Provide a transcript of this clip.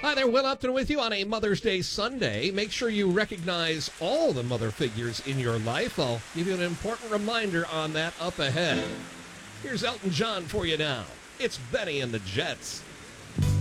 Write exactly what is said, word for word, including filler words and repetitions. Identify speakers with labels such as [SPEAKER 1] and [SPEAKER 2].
[SPEAKER 1] Hi there, Will Upton with you on a Mother's Day Sunday. Make sure you recognize all the mother figures in your life. I'll give you an important reminder on that up ahead. Here's Elton John for you now. It's Benny and the Jets.